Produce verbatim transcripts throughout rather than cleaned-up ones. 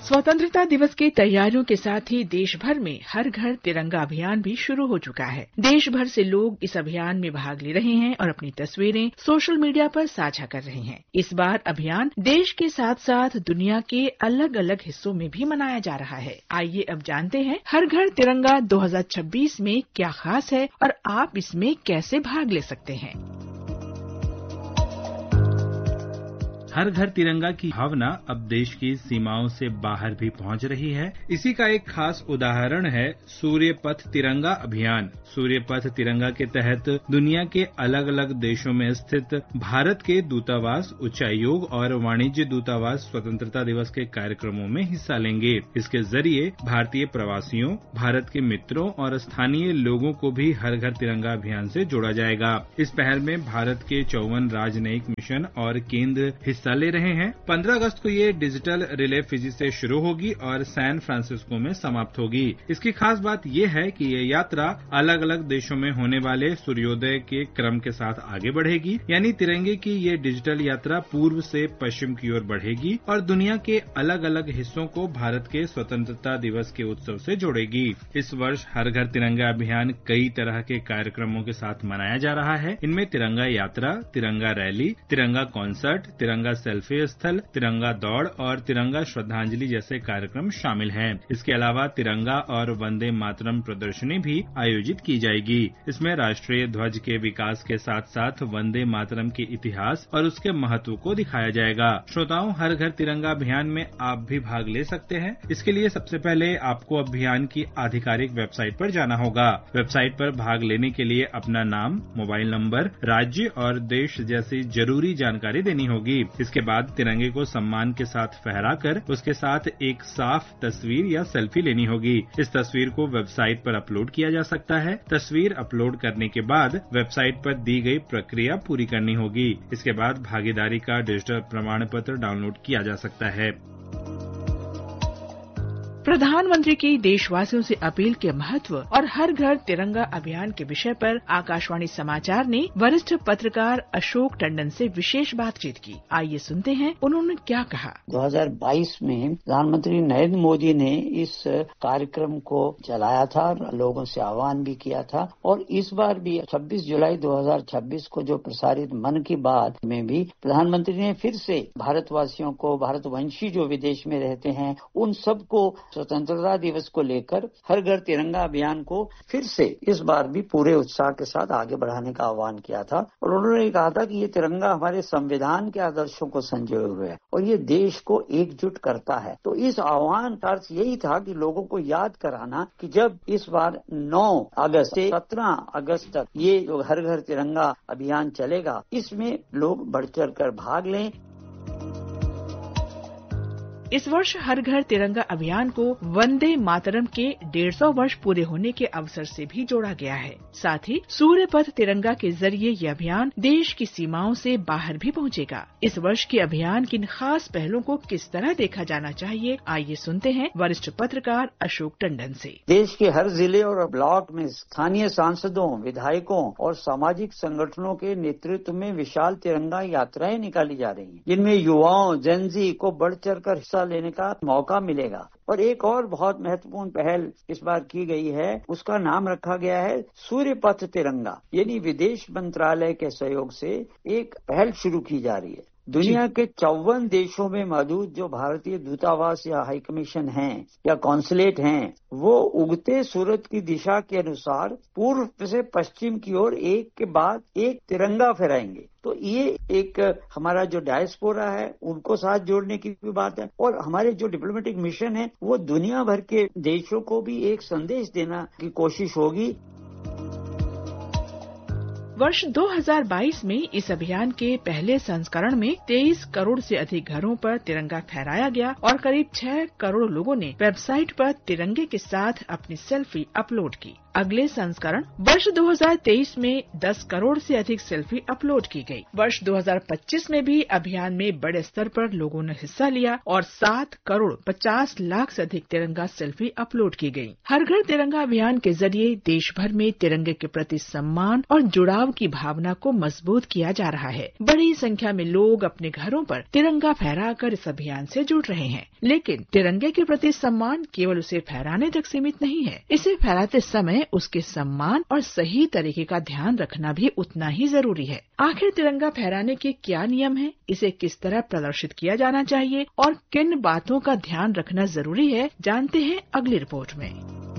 स्वतंत्रता दिवस की तैयारियों के साथ ही देश भर में हर घर तिरंगा अभियान भी शुरू हो चुका है। देश भर से लोग इस अभियान में भाग ले रहे हैं और अपनी तस्वीरें सोशल मीडिया पर साझा कर रहे हैं। इस बार अभियान देश के साथ साथ दुनिया के अलग अलग हिस्सों में भी मनाया जा रहा है। आइए अब जानते हैं हर घर तिरंगा दो हज़ार छब्बीस में क्या खास है और आप इसमें कैसे भाग ले सकते हैं। हर घर तिरंगा की भावना अब देश की सीमाओं से बाहर भी पहुंच रही है। इसी का एक खास उदाहरण है सूर्य पथ तिरंगा अभियान। सूर्य पथ तिरंगा के तहत दुनिया के अलग अलग देशों में स्थित भारत के दूतावास, उच्चायोग और वाणिज्य दूतावास स्वतंत्रता दिवस के कार्यक्रमों में हिस्सा लेंगे। इसके जरिए भारतीय प्रवासियों, भारत के मित्रों और स्थानीय लोगों को भी हर घर तिरंगा अभियान से जोड़ा जाएगा। इस पहल में भारत के चौवन राजनयिक मिशन और केंद्र हिस्सा ले रहे हैं। पंद्रह अगस्त को ये डिजिटल रिले फिजी से शुरू होगी और सैन फ्रांसिस्को में समाप्त होगी। इसकी खास बात यह है कि ये यात्रा अलग अलग देशों में होने वाले सूर्योदय के क्रम के साथ आगे बढ़ेगी, यानी तिरंगे की ये डिजिटल यात्रा पूर्व से पश्चिम की ओर बढ़ेगी और दुनिया के अलग अलग हिस्सों को भारत के स्वतंत्रता दिवस के उत्सव से जोड़ेगी। इस वर्ष हर घर तिरंगा अभियान कई तरह के कार्यक्रमों के साथ मनाया जा रहा है। इनमें तिरंगा यात्रा, तिरंगा रैली, तिरंगा कॉन्सर्ट, तिरंगा सेल्फी स्थल, तिरंगा दौड़ और तिरंगा श्रद्धांजलि जैसे कार्यक्रम शामिल हैं। इसके अलावा तिरंगा और वंदे मातरम प्रदर्शनी भी आयोजित की जाएगी। इसमें राष्ट्रीय ध्वज के विकास के साथ साथ वंदे मातरम के इतिहास और उसके महत्व को दिखाया जाएगा। श्रोताओं, हर घर तिरंगा अभियान में आप भी भाग ले सकते हैं। इसके लिए सबसे पहले आपको अभियान की आधिकारिक वेबसाइट पर जाना होगा। वेबसाइट पर भाग लेने के लिए अपना नाम, मोबाइल नंबर, राज्य और देश जैसी जरूरी जानकारी देनी होगी। इसके बाद तिरंगे को सम्मान के साथ फहराकर उसके साथ एक साफ तस्वीर या सेल्फी लेनी होगी। इस तस्वीर को वेबसाइट पर अपलोड किया जा सकता है। तस्वीर अपलोड करने के बाद वेबसाइट पर दी गई प्रक्रिया पूरी करनी होगी। इसके बाद भागीदारी का डिजिटल प्रमाण पत्र डाउनलोड किया जा सकता है। प्रधानमंत्री की देशवासियों से अपील के महत्व और हर घर तिरंगा अभियान के विषय पर आकाशवाणी समाचार ने वरिष्ठ पत्रकार अशोक टंडन से विशेष बातचीत की। आइए सुनते हैं उन्होंने क्या कहा। दो हज़ार बाईस में प्रधानमंत्री नरेंद्र मोदी ने इस कार्यक्रम को चलाया था, लोगों से आह्वान भी किया था और इस बार भी छब्बीस जुलाई दो हज़ार छब्बीस को जो प्रसारित मन की बात में भी प्रधानमंत्री ने फिर से भारतवासियों को, भारतवंशी जो विदेश में रहते हैं, उन सबको स्वतंत्रता दिवस को लेकर हर घर तिरंगा अभियान को फिर से इस बार भी पूरे उत्साह के साथ आगे बढ़ाने का आह्वान किया था और उन्होंने कहा था कि ये तिरंगा हमारे संविधान के आदर्शों को संजोए हुए है और ये देश को एकजुट करता है। तो इस आह्वान का अर्थ यही था कि लोगों को याद कराना कि जब इस बार नौ अगस्त से सत्रह अगस्त तक ये जो हर घर तिरंगा अभियान चलेगा, इसमें लोग बढ़ चढ़ कर भाग लें। इस वर्ष हर घर तिरंगा अभियान को वंदे मातरम के डेढ़ सौ वर्ष पूरे होने के अवसर से भी जोड़ा गया है। साथ ही सूर्य पथ तिरंगा के जरिए ये अभियान देश की सीमाओं से बाहर भी पहुंचेगा। इस वर्ष के अभियान की इन खास पहलों को किस तरह देखा जाना चाहिए, आइए सुनते हैं वरिष्ठ पत्रकार अशोक टंडन से। देश के हर जिले और ब्लॉक में स्थानीय सांसदों, विधायकों और सामाजिक संगठनों के नेतृत्व में विशाल तिरंगा यात्राएं निकाली जा रही हैं, जिनमें युवाओं, जेनजी को बढ़ चढ़ कर लेने का मौका मिलेगा। और एक और बहुत महत्वपूर्ण पहल इस बार की गई है, उसका नाम रखा गया है सूर्य पथ तिरंगा, यानी विदेश मंत्रालय के सहयोग से एक पहल शुरू की जा रही है। दुनिया के चौवन देशों में मौजूद जो भारतीय दूतावास या हाई कमीशन हैं या कॉन्सुलेट हैं, वो उगते सूरज की दिशा के अनुसार पूर्व से पश्चिम की ओर एक के बाद एक तिरंगा फहराएंगे। तो ये एक हमारा जो डायस्पोरा है उनको साथ जोड़ने की भी बात है और हमारे जो डिप्लोमेटिक मिशन है वो दुनिया भर के देशों को भी एक संदेश देना की कोशिश होगी। वर्ष दो हज़ार बाईस में इस अभियान के पहले संस्करण में तेईस करोड़ से अधिक घरों पर तिरंगा फहराया गया और करीब छह करोड़ लोगों ने वेबसाइट पर तिरंगे के साथ अपनी सेल्फी अपलोड की। अगले संस्करण वर्ष दो हज़ार तेईस में दस करोड़ से अधिक सेल्फी अपलोड की गई। वर्ष दो हज़ार पच्चीस में भी अभियान में बड़े स्तर पर लोगों ने हिस्सा लिया और सात करोड़ पचास लाख से अधिक तिरंगा सेल्फी अपलोड की गई। हर घर तिरंगा अभियान के जरिए देश भर में तिरंगे के प्रति सम्मान और जुड़ाव की भावना को मजबूत किया जा रहा है। बड़ी संख्या में लोग अपने घरों पर तिरंगा फहराकर इस अभियान से जुड़ रहे हैं। लेकिन तिरंगे के प्रति सम्मान केवल उसे फहराने तक सीमित नहीं है। इसे फहराते समय उसके सम्मान और सही तरीके का ध्यान रखना भी उतना ही जरूरी है। आखिर तिरंगा फहराने के क्या नियम हैं? इसे किस तरह प्रदर्शित किया जाना चाहिए और किन बातों का ध्यान रखना जरूरी है, जानते हैं अगली रिपोर्ट में।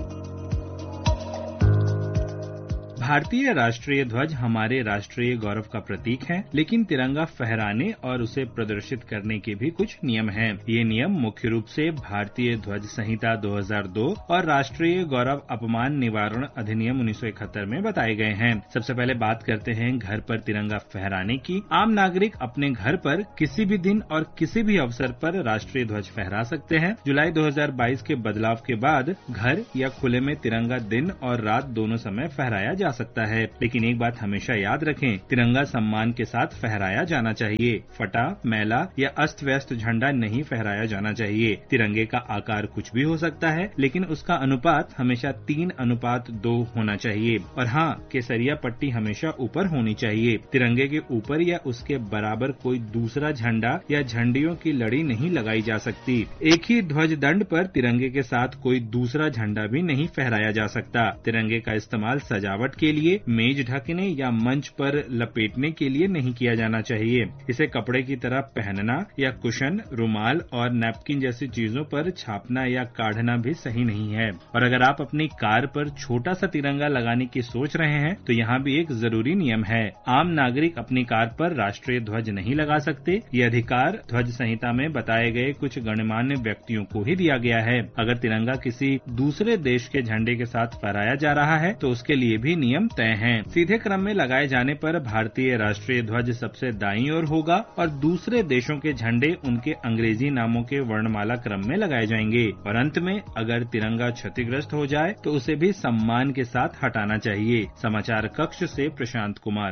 भारतीय राष्ट्रीय ध्वज हमारे राष्ट्रीय गौरव का प्रतीक है, लेकिन तिरंगा फहराने और उसे प्रदर्शित करने के भी कुछ नियम हैं। ये नियम मुख्य रूप से भारतीय ध्वज संहिता दो हज़ार दो और राष्ट्रीय गौरव अपमान निवारण अधिनियम उन्नीस सौ इकहत्तर में बताए गए हैं। सबसे पहले बात करते हैं घर पर तिरंगा फहराने की। आम नागरिक अपने घर पर किसी भी दिन और किसी भी अवसर पर राष्ट्रीय ध्वज फहरा सकते हैं। जुलाई दो हज़ार बाईस के बदलाव के बाद घर या खुले में तिरंगा दिन और रात दोनों समय फहराया जा सकता है। लेकिन एक बात हमेशा याद रखें, तिरंगा सम्मान के साथ फहराया जाना चाहिए। फटा, मैला या अस्त व्यस्त झंडा नहीं फहराया जाना चाहिए। तिरंगे का आकार कुछ भी हो सकता है, लेकिन उसका अनुपात हमेशा तीन अनुपात दो होना चाहिए। और हाँ, केसरिया पट्टी हमेशा ऊपर होनी चाहिए। तिरंगे के ऊपर या उसके बराबर कोई दूसरा झंडा या झंडियों की लड़ी नहीं लगाई जा सकती। एक ही ध्वज दंड पर तिरंगे के साथ कोई दूसरा झंडा भी नहीं फहराया जा सकता। तिरंगे का इस्तेमाल सजावट के लिए, मेज ढकने या मंच पर लपेटने के लिए नहीं किया जाना चाहिए। इसे कपड़े की तरह पहनना या कुशन, रुमाल और नैपकिन जैसी चीजों पर छापना या काढ़ना भी सही नहीं है। और अगर आप अपनी कार पर छोटा सा तिरंगा लगाने की सोच रहे हैं, तो यहाँ भी एक जरूरी नियम है। आम नागरिक अपनी कार पर राष्ट्रीय ध्वज नहीं लगा सकते। ये अधिकार ध्वज संहिता में बताए गए कुछ गणमान्य व्यक्तियों को ही दिया गया है। अगर तिरंगा किसी दूसरे देश के झंडे के साथ फहराया जा रहा है, तो उसके लिए भी नियम तय हैं। सीधे क्रम में लगाए जाने पर भारतीय राष्ट्रीय ध्वज सबसे दाईं ओर होगा और दूसरे देशों के झंडे उनके अंग्रेजी नामों के वर्णमाला क्रम में लगाए जाएंगे। और अंत में अगर तिरंगा क्षतिग्रस्त हो जाए तो उसे भी सम्मान के साथ हटाना चाहिए। समाचार कक्ष से प्रशांत कुमार।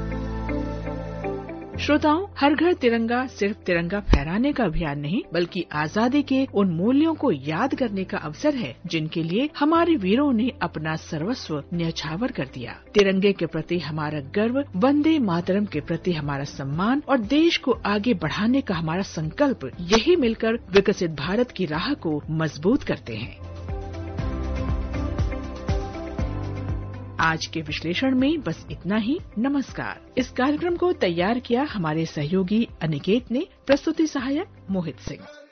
श्रोताओं, हर घर तिरंगा सिर्फ तिरंगा फहराने का अभियान नहीं, बल्कि आजादी के उन मूल्यों को याद करने का अवसर है जिनके लिए हमारे वीरों ने अपना सर्वस्व न्यौछावर कर दिया। तिरंगे के प्रति हमारा गर्व, वंदे मातरम के प्रति हमारा सम्मान और देश को आगे बढ़ाने का हमारा संकल्प, यही मिलकर विकसित भारत की राह को मजबूत करते हैं। आज के विश्लेषण में बस इतना ही। नमस्कार। इस कार्यक्रम को तैयार किया हमारे सहयोगी अनिकेत ने। प्रस्तुति सहायक मोहित सिंह।